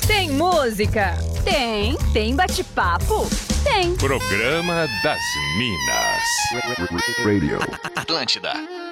Tem música? Tem bate-papo? Tem. Programa das Minas. Radio. Atlântida.